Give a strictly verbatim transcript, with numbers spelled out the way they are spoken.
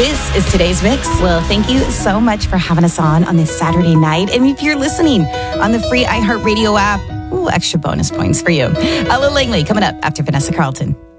This is today's mix. Well, thank you so much for having us on on this Saturday night. And if you're listening on the free iHeartRadio app, ooh, extra bonus points for you. Ella Langley coming up after Vanessa Carlton.